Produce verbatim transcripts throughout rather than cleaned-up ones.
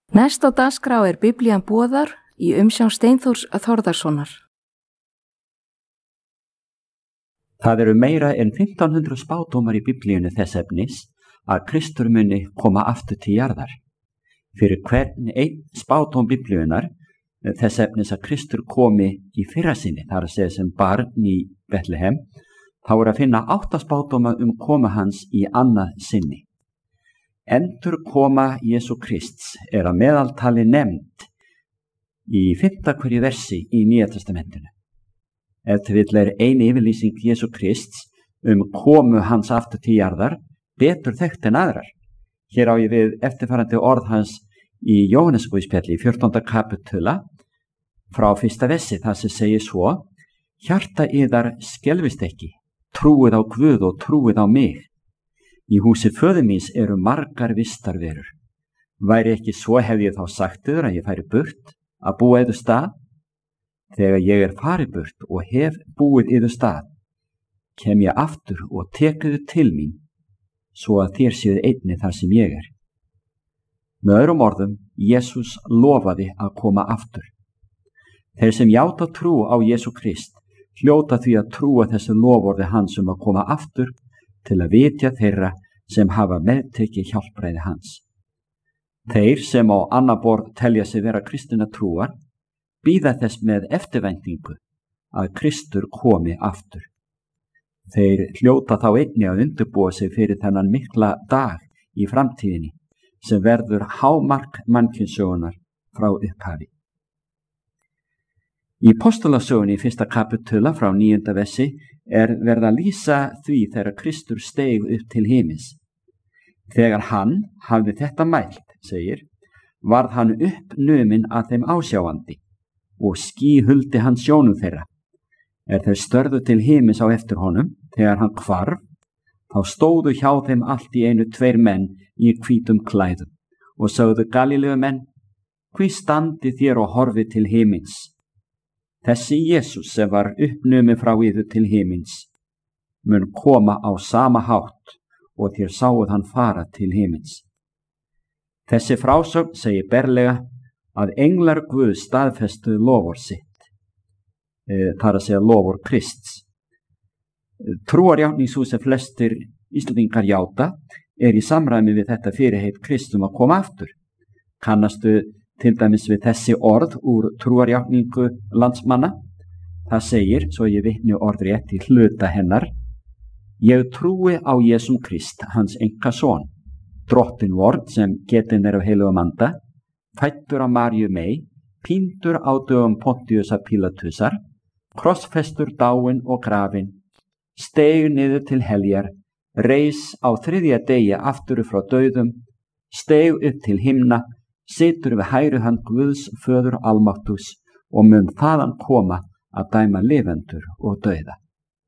Næst á dagskrá er Biblían boðar í umsjón Steinþórs Þórðarsonar. Það eru meira en fimmtán hundruð spádómar í Biblíunni þess efnis að Kristur muni koma aftur til jarðar. Fyrir hvern einn spádóm Biblíunnar þess efnis að Kristur komi í fyrra sinni, þar að segja sem barn í Betlehem, þá er að finna átta spádóma um koma hans í annað sinni. Endur koma Jesú Krists er að meðaltali nefnd í fimmta hverju versi í Nýja testamentinu. Ef til vill er ein yfirlýsing Jesú Krists um komu hans aftur til jarðar betur þekkt en aðrar. Hér á ég við eftirfarandi orð hans í Jóhannesarguðspjalli í fjórtánda kapitula frá fyrsta versi, þar sem segir svo: Hjarta yðar skelfist ekki, trúið á Guð og trúið á mig. Í húsi föður míns eru margar vistarverur. Væri ekki svo hef ég þá sagt yður að ég færi burt að búa yður stað? Þegar ég er farið burt og hef búið yður stað, kem ég aftur og tek yður til mín, svo að þér séuð einni þar sem ég er. Með öðrum orðum, Jesús lofaði að koma aftur. Þeir sem játa trú á Jesú Krist hljóta því að trúa þessu loforði hans um að koma aftur til að vitja þeirra sem hafa meðtekið hjálpræði hans. Þeir sem á annað borð telja sig vera kristina trúar bíða þess með eftirvæntingu að Kristur komi aftur. Þeir hljóta þá einnig að undirbúa sig fyrir þennan mikla dag í framtíðinni sem verður hámark mannkynssögunar frá upphafi. Í Postulasögunni í fyrsta kapitula frá níunda versi er verið að lýsa því þegar Kristur steig upp til himins. Þegar hann hafði þetta mælt, segir, varð hann uppnuminn að þeim ásjáandi og ský huldi hann sjónum þeirra. Er þeir störðu til himins á eftir honum, þegar hann hvarf, þá stóðu hjá þeim allt í einu tveir menn í hvítum klæðum og sögðu Galileumenn: Hví standi þér og horfi til himins? Þessi Jesús sem var uppnuminn frá yður til himins mun koma á sama hátt og þér sáuð hann fara til himins. Þessi frásögn segir berlega að englar Guð staðfestu lofur sitt, e, þar að segja lofur Krists. Trúarjátning sú sem flestir Íslendingar játa er í samræmi við þetta fyrirheit Kristum að koma aftur. Kannastu til dæmis við þessi orð úr trúarjátningu landsmanna? Það segir, svo ég vitni orðrétt í hluta hennar: Ég trúi á Jesúm Krist, hans einkason, drottin vorn sem getin er af heilugum anda, fæddur af Maríu mey, píndur á dögum Pontiusar Pílatusar, krossfestur dáinn og grafinn, steig niður til heljar, reis á þriðja degi aftur frá dauðum, steig upp til himna, situr við hægri hönd Guðs föður almáttugs og mun þaðan koma að dæma lifendur og dauða.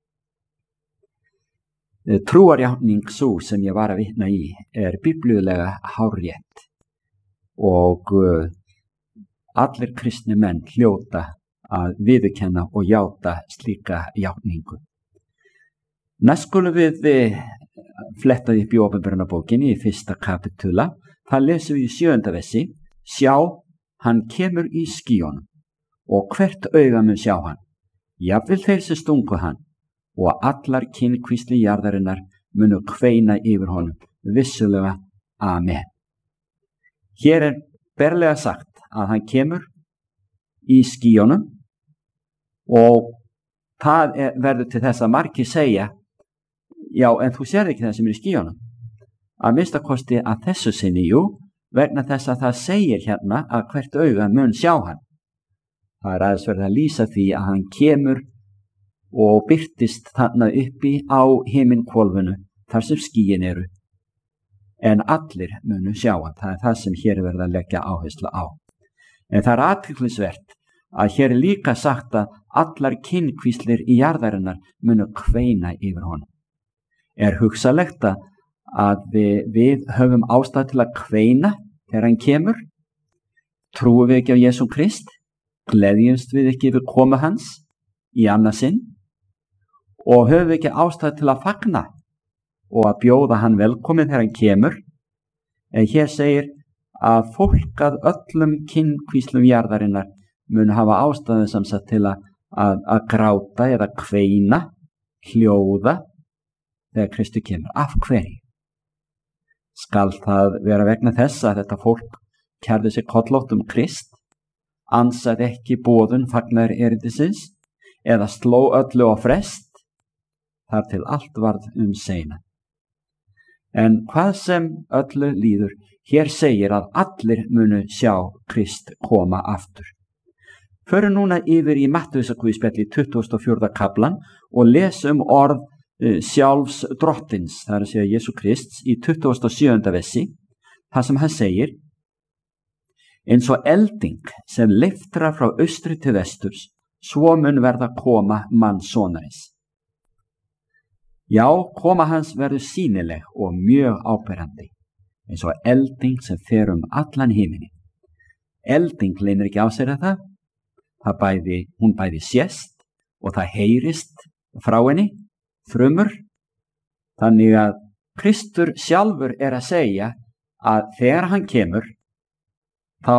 Trúarjátning sú sem ég var að vitna í er biblíulega hárrétt og uh, allir kristni menn hljóta að viðurkenna og játa slíka játningu. Næst skulum við fletta upp í Opinberunarbókinni í fyrsta kapitula. Það lesum við í sjöunda versi: Sjá, hann kemur í skýjunum og hvert auga mun sjá hann, jafnvel þeir sem stungu hann, og allar kynkvísli jarðarinnar munu kveina yfir honum, vissulega, amen. Hér er berlega sagt að hann kemur í skýjunum og það er, verður til þess að margir segja: Já, en þú sér ekki það sem er í skýjunum. Að mista kosti að þessu sinni, jú, vegna þess að það segir hérna að hvert auga mun sjá hann. Það er aðeins verið að lýsa því að hann kemur og birtist þarna uppi á himinhvolfinu þar sem skýin eru. En allir munu sjá hann, það er það sem hér er verið að leggja áherslu á. En það er athyglisvert að hér er líka sagt að allar kynkvíslir í jarðarinnar munu kveina yfir honum. Er hugsanlegt að að við, við höfum ástæð til að kveina þegar hann kemur? Trúum við ekki á Jesúm Krist? Gleðjumst við ekki við komu hans í annað sinn? Og höfum við ekki ástæð til að fagna og að bjóða hann velkomin þegar hann kemur? En hér segir að fólk að öllum kynnkvíslum jarðarinnar mun hafa ástæðu samsagt til að, að, að gráta eða kveina, hljóða þegar Kristur kemur. Af hverju? Skal það vera vegna þess að þetta fólk kærði sig kollótt um Krist, ansaði ekki boðun fagnar erindisins eða sló öllu á frest, þar til allt varð um seina. En hvað sem öllu líður, hér segir að allir munu sjá Krist koma aftur. Förum núna yfir í Mattheusarguðspjalli tuttugasta og fjórða kaflan og lesum orð uh, sjálfs drottins, það er að segja Jesú Krists, í tuttugasta og sjöunda versi, þar sem hann segir: eins og elding sem leiftrar frá austri til vesturs, svo mun verða koma mannssonarins. Já, koma hans verður sýnileg og mjög áberandi, eins og elding sem fer um allan himini. Elding leynir ekki á sér að það, það bæði, hún bæði sést og það heyrist frá henni, frumur. Þannig að Kristur sjálfur er að segja að þegar hann kemur, þá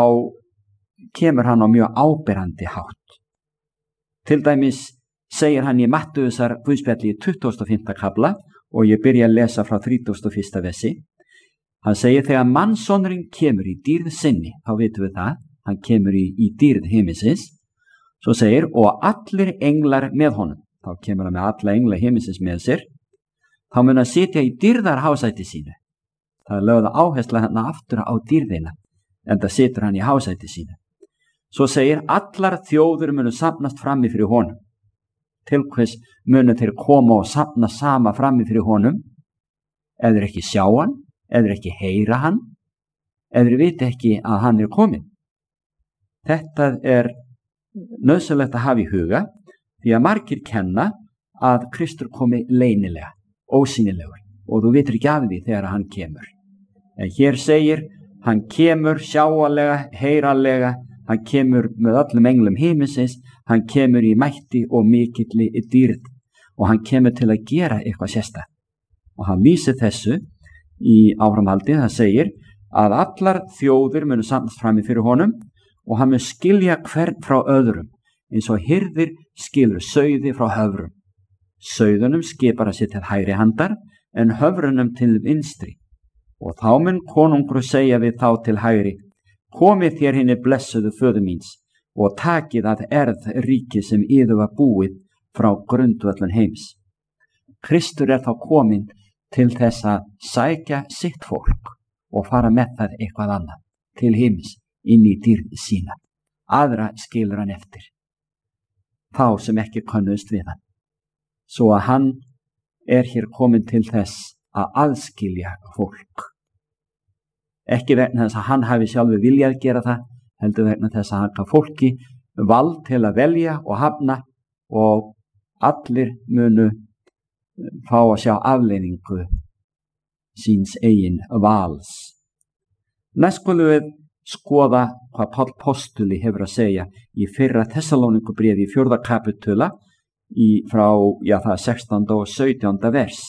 kemur hann á mjög áberandi hátt. Til dæmis segir hann í Mattheusar guðspjalli í tuttugasta og fimmta kafla og ég byrja að lesa frá þrítugasta og fyrsta versi. Hann segir þegar mannssonurinn kemur í dýrð sinni, þá vitum við það, hann kemur í, í dýrð himinsins, svo segir og allir englar með honum, þá kemur hann með alla engla himinsins með sér, þá mun að sitja í dýrðar hásæti sínu. Það er lögð áhersla hann aftur á dýrðina, en það situr hann í hásæti sínu. Svo segir allar þjóður munu samnast frammi fyrir honum. Til hvers munu þeir koma og safna sama frammi fyrir honum, eða ekki sjá hann, eða ekki heyra hann, eða viti ekki að hann er komin. Þetta er nauðsynlegt að hafa í huga, því að margir kenna að Kristur komi leynilega, ósýnilegur, og þú vitir ekki af því þegar hann kemur. En hér segir, hann kemur sjáanlega, heyranlega, hann kemur með öllum englum himinsins, hann kemur í mætti og mikilli dýrð og hann kemur til að gera eitthvað sérstakt. Og hann lýsir þessu í áframhaldi, það segir að allar þjóðir munu samnast frammi fyrir honum og hann mun skilja hvern frá öðrum, eins og hirðir skilur sauði frá höfrum. Sauðunum skipar að sér til hægri handar en höfrunum til vinstri. Og þá mun konungur segja við þá til hægri: komið þér hinni blessuðu föður míns og takið að erð ríki sem yður var búið frá grundvöllun heims. Kristur er þá kominn til þess að sækja sitt fólk og fara með það eitthvað annað til heims inn í dýrð sína. Aðra skilur hann eftir, þá sem ekki könnuðust við hann. Svo að hann er hér kominn til þess að aðskilja fólk. Ekki vegna þess að hann hafi sjálfur viljað gera það, heldur vegna þess að hann gaf fólki vald til að velja og hafna og allir munu fá að sjá afleiðingu síns eigin vals. Næst skulum við skoða hvað Páll postuli hefur að segja í fyrra Tessalónikubréfi í fjórða kapitula í frá, já það er sextánda og sautjánda vers.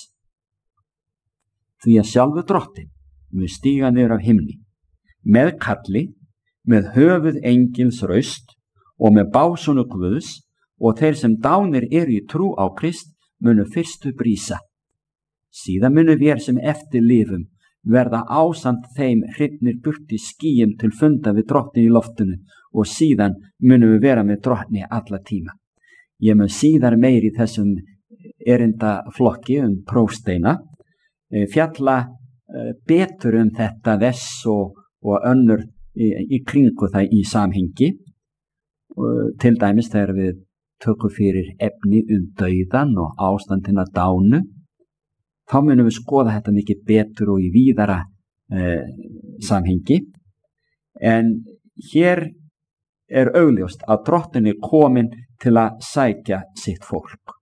Því að sjálfur drottinn mun stíga niður af himni, með kalli, með höfuð engils raust og með básunu Guðs, og þeir sem dánir eru í trú á Krist munu fyrstu brísa. Síðan munu vér sem eftir lifum verða ásamt þeim hrifnir burt í skýjum til funda við drottin í loftinu og síðan munum við vera með drottni alla tíma. Ég mun síðar meir í þessum erindaflokki um prófsteina fjalla betur um þetta þess og, og önnur í, í kringu það í samhengi. Til dæmis þegar við tökum fyrir efni um dauðan og ástandina dánu, þá munum við skoða þetta mikið betur og í víðara eh, samhengi. En hér er augljóst að drottin er komin til að sækja sitt fólk.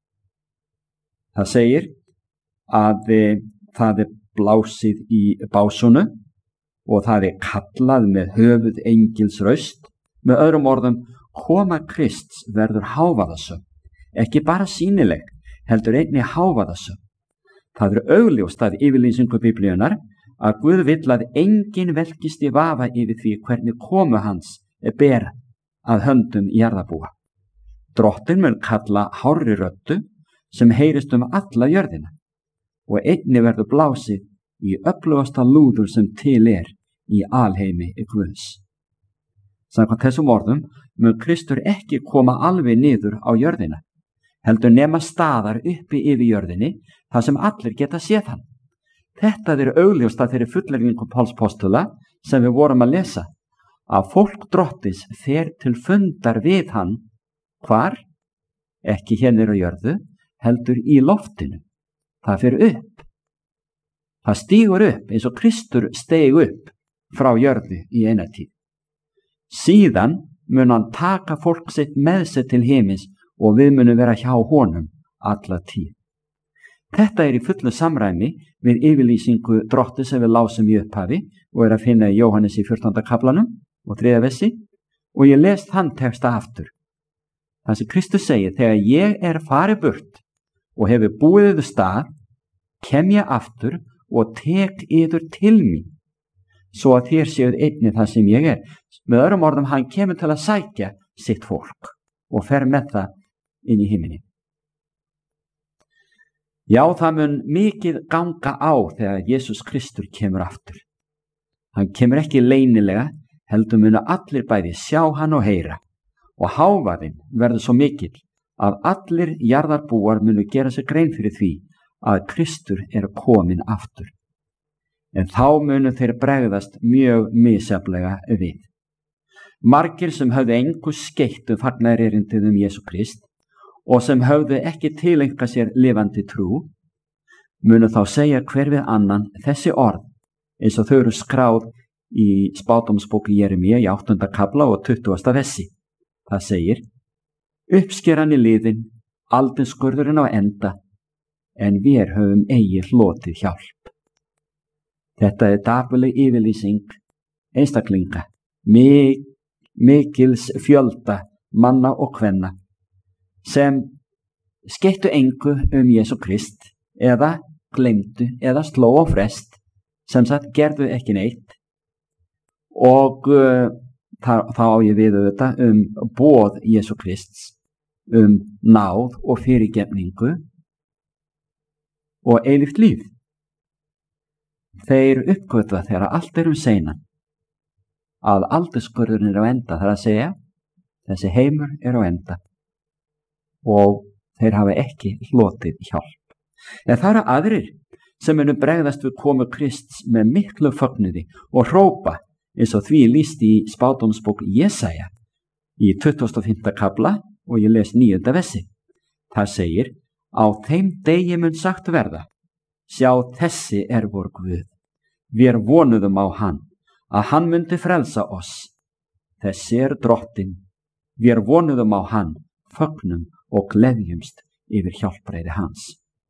Það segir að eh, það er blásið í básunu og það er kallað með höfuð engils raust. Með öðrum orðum, koma Krists verður hávaðasöm, ekki bara sýnileg, heldur einnig hávaðasöm. Það er augljóst af yfirlýsingu Biblíunnar að Guð vill að enginn velkist í vafa yfir því hvernig komu hans er ber að höndum jarðarbúa. Drottinn mun kalla hárri röddu sem heyrist um alla jörðina og einni verður blásið í öflugasta lúður sem til er í alheimi Guðs. Samkvæmt þessum orðum mun Kristur ekki koma alveg niður á jörðina, heldur nema staðar uppi yfir jörðinni þar sem allir geta séð hann. Þetta er augljóst að þeirri fullyrðingu Páls postula sem við vorum að lesa, að fólk Drottins fer til fundar við hann, hvar? Ekki hérna á jörðu, heldur í loftinu. Það fer upp. Það stígur upp eins og Kristur steig upp frá jörðu í eina tíð. Síðan mun hann taka fólk sitt með sér til himins og við munum vera hjá honum alla tíð. Þetta er í fullu samræmi við yfirlýsingu Drottins sem við lásum í upphafi og er að finna í Jóhannes í fjórtánda kaflanum og þriðja versi, og ég les þann texta aftur. Það sem Kristus segir, þegar ég er farið burt og hefur búið yður stað, kem ég aftur og tek yður til mín, svo að þér séuð einnig það sem ég er. Með öðrum orðum, hann kemur til að sækja sitt fólk og fer með það inn í himini. Já, það mun mikið ganga á þegar Jesús Kristur kemur aftur. Hann kemur ekki leynilega, heldur munu allir bæði sjá hann og heyra, og hávaðinn verður svo mikill að allir jarðarbúar munu gera sér grein fyrir því að Kristur er komin aftur. En þá munu þeir bregðast mjög misjafnlega við. Margir sem höfðu engu skeytt um fagnaðarerindið um Jesú Krist og sem höfðu ekki tileinka sér lifandi trú, munu þá segja hver við annan þessi orð eins og þau eru skráð í spádómsbók Jeremíu í áttunda kafla og tuttugasta versi. Það segir: uppskeran í liðin, aldinskurðurinn á enda, en við höfum eigi hlotið hjálp. Þetta er dapurleg yfirlýsing einstaklinga, mik mikils fjölda manna og kvenna, sem skeyttu engu um Jesú Krist, eða gleymdu, eða sló á frest, sem sagt gerðu ekki neitt, og uh, þá á ég við þetta um boð Jesú Krists, um náð og fyrirgefningu og eilíft líf. Þeir uppgötva þegar allt er um seinan að aldurskurðurinn er á enda, þar að segja þessi heimur er á enda og þeir hafa ekki hlotið hjálp. En það eru aðrir sem munu bregðast við komu Krists með miklu fögnuði og hrópa, eins og því lýst í spádómsbók Jesaja í tuttugasta og fimmta kafla, og ég les níunda versi. Það segir: á þeim degi mun sagt verða, sjá, þessi er vor Guð, við vonuðum á hann, að hann myndi frelsa oss. Þessi er Drottinn, við vonuðum á hann, fögnum og gleðjumst yfir hjálpræði hans.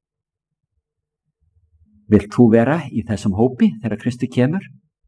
Vilt þú vera í þessum hópi þegar Kristi kemur?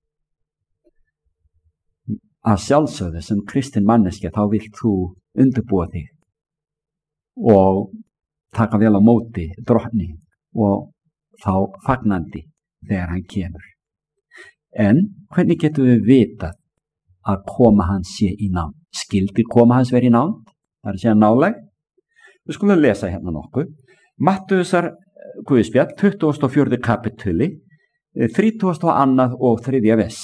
Að sjálfsögðu sem kristin manneskja þá vilt þú undirbúa þig og taka vel á móti Drottni og þá fagnandi þegar hann kemur. En hvernig getum við vitað að koma hans sé í nánd? Skyldi koma hans verið í nánd? Það er að segja nálæg. Við skulum lesa hérna nokkuð. Mattheusar Guðspjall, tuttugasta og fjórða kapituli, þrítugasta og annað og þriðja vers.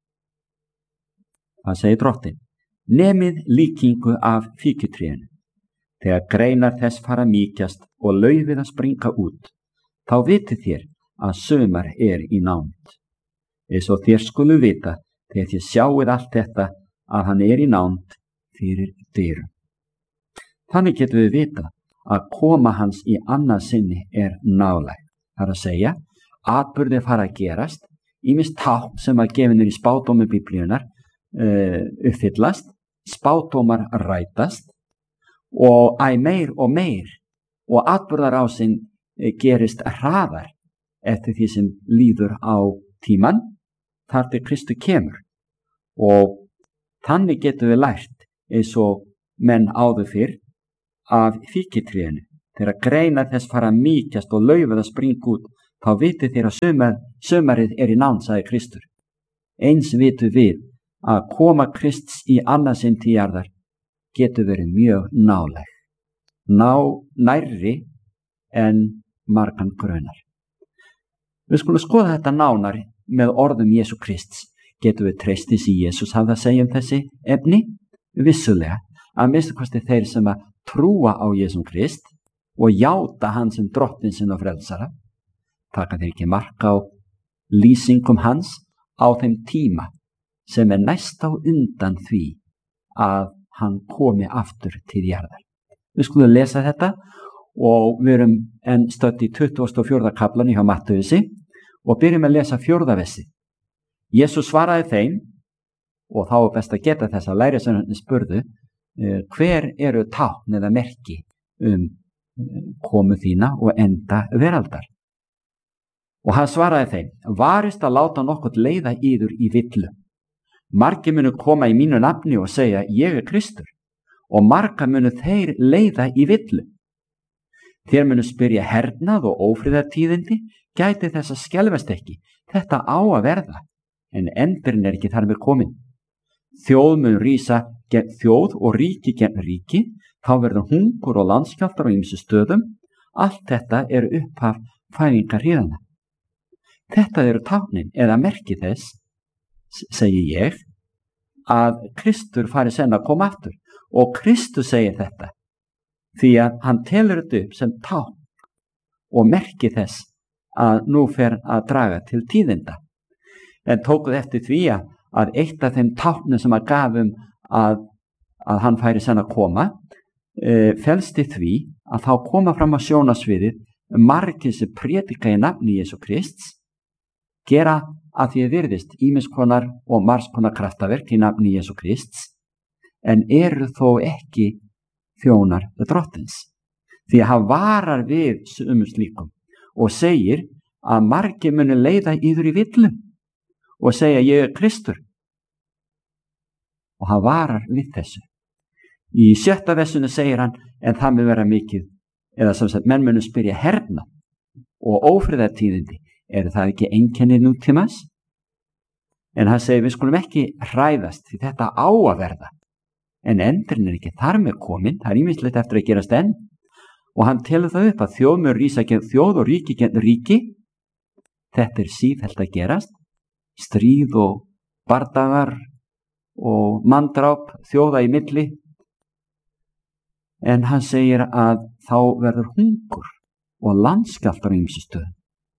Það segir Drottinn: nemið líkingu af fíkjutrénu. Þegar greinar þess fara mýkjast og laufið að springa út, þá vitið þér að sumar er í nánd. Eins og þér skulu vita, þegar þér sjáið allt þetta, að hann er í nánd fyrir dyrum. Þannig getum við vita að koma hans í annað sinni er nálæg. Það er að segja, atburðir fara að gerast, ýmist tákn sem að gefinir í spádómi Biblíunar uh, uppfyllast, spádómar rætast og æ meir og meir og atburðarásinn gerist hraðar eftir því sem líður á tíman þar til Kristur kemur. Og þannig getum við lært eins og menn áður fyrr af fíkjutrénu. Þegar greinar þess fara að mýkjast og laufið að springa út, þá vitið þér að sumar, sumarið er í nánd, sagði Kristur. Eins vitum við að koma Krists í annarsinn til jarðar getur verið mjög náleg, ná nærri en margan grunar. Við skulum skoða þetta nánar með orðum Jesú Krists. Getum við treystis í Jesús hafði að segja um þessi efni? Vissulega, að minnsta kosti þeir sem að trúa á Jesú Krist og játa hann sem drottinn sinn og frelsara, taka þeir ekki mark á lýsingum hans á þeim tíma sem er næst á undan því að hann komi aftur til jarðar. Við skulum lesa þetta og við erum enn stödd í tuttugasta og fjórða kaflan hjá Mattheusi og byrjum að lesa fjórða versi. Jesús svaraði þeim, og þá er best að geta þess að lærisveinarnir spurðu, hver eru tákn eða merki um komu þína og enda veraldar? Og hann svaraði þeim, varist að láta nokkuð leiða yður í villu. Margir munu koma í mínu nafni og segja, ég er Kristur, og marga munu þeir leiða í villu. Þér munu spyrja hernað og ófriðartíðindi, gæti þess að skelfast ekki, þetta á að verða, en endurinn er ekki þar með komin. Þjóð mun rísa gegn þjóð og ríki gegn ríki, þá verður hungur og landskjálftar á ýmsum stöðum, allt þetta eru upphaf fæðingarhríðanna. Þetta eru táknin eða merki þess, segi ég, að Kristur fari senn að koma aftur, og Kristus segir þetta, því að hann telur þetta upp sem tákn og merki þess að nú fer að draga til tíðinda. En tókuð eftir því að eitt af þeim táknum sem að gafum að, að hann færi senn að koma, e, felst í því að þá koma fram á sjónasviðið margir sem predika í nafni Jesú Krists, gera að því að virðist ýmiss konar og margs konar kraftaverk í nafni Jesú Krists, en eru þó ekki þjónar drottins. Því að hann varar við sumum slíkum og segir að margir muni leiða yður í villu og segja ég er Kristur. Og hann varar við þessu. Í sjötta versinu segir hann, en það mun vera mikið, eða sem sagt menn munu spyrja hernað og ófriðartíðindi, eru það ekki einkenni nútímans? En hann segir, við skulum ekki hræðast því þetta á að verða. En endurinn er ekki þar með komin, það er ýmislegt eftir að gerast enn. Og hann telur það upp að þjóð mun rísa gegn þjóð og ríki gegn ríki. Þetta er sífellt að gerast. Stríð og bardagar og manndráp þjóða í milli. En hann segir að þá verður hungur og landskjálftar á ýmsum stöðum.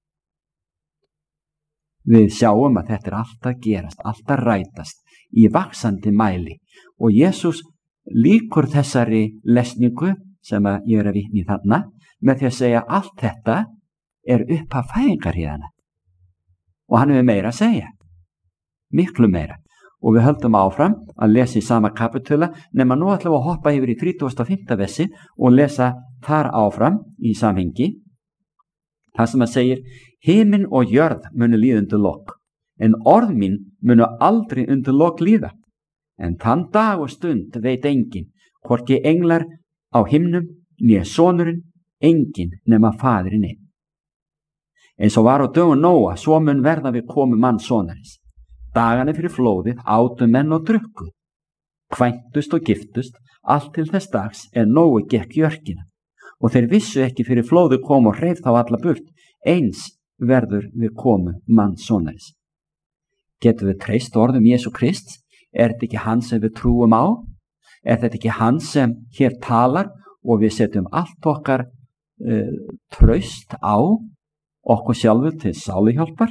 Við sjáum að þetta er alltaf gerast, alltaf rætast í vaxandi mæli og Jesús líkur þessari lesningu sem að ég er að vitna í þarna með því að segja allt þetta er upp af fæðingarhríðanna. Og hann hefur meira að segja, miklu meira. Og við höldum áfram að lesa í sama kapitula, nema nú ætlum við að hoppa yfir í þrítugasta og fimmta versi og lesa þar áfram í samhengi. Það sem að segir, himinn og jörð munu líða undir lok, en orð mín munu aldrei undir lok líða. En þann dag og stund veit engin, hvorki englar á himnum, né sonurinn, engin nema faðirinn einn. Eins og var á dögum Nóa, svo mun verða við komu mannssonarins. Dagana fyrir flóðið átu menn og drukku, kvæntust og giftust, allt til þess dags er Nói gekk í örkina. Og þeir vissu ekki fyrir flóðið kom og hreif þá alla burt, eins verður við komu mannssonarins. Getum við treyst orðum Jesú Krist? Er þetta ekki hann sem við trúum á? Er þetta ekki hann sem hér talar og við setjum allt okkar uh, traust á okkur sjálfur til sáluhjálpar?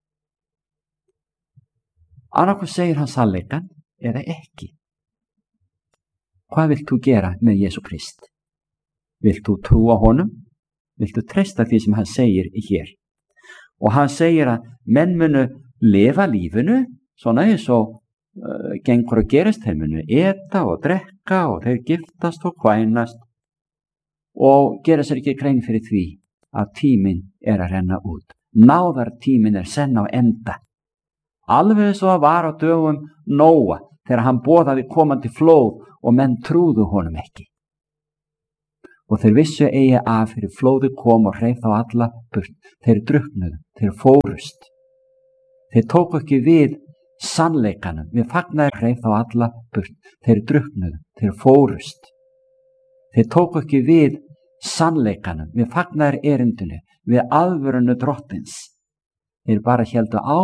Annarkoð segir hann sannleikann eða ekki. Hvað vilt þú gera með Jesú Krist? Vilt þú trúa honum? Vilt þú treysta því sem hann segir hér? Og hann segir að menn munu lifa lífinu, svona eins og uh, gengur og gerist, þeir munu eta og drekka og þeir giftast og kvænast og gera sér ekki grein fyrir því að tíminn er að renna út. Náðar tíminn er senn á enda. Alveg svo að var á dögum Nóa þegar hann boðaði komandi flóð og menn trúðu honum ekki. og þeir vissu eigi af fyrir flóði kom og hreif þá alla burt. Þeir druknuðu, þeir fórust. Þeir tóku ekki við sannleikanum, við fagnaði hreif þá alla burt. Þeir druknuðu, þeir fórust. Þeir tóku ekki við sannleikanum, við fagnaði erindinu, við aðvörunu drottins. Þeir bara héldu á